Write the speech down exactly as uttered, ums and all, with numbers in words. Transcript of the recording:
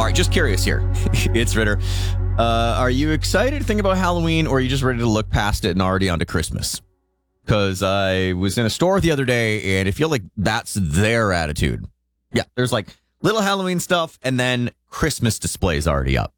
All right, just curious here. It's Ritter. Uh, are you excited to think about Halloween, or are you just ready to look past it and already onto Christmas? Because I was in a store the other day, and I feel like that's their attitude. Yeah, there's like little Halloween stuff, and then Christmas displays already up.